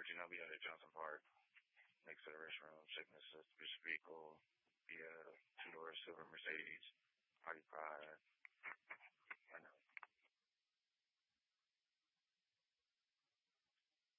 be at Johnson Park next to the restroom, checking the suspicious vehicle, the two-door silver Mercedes, Party Pride. I know.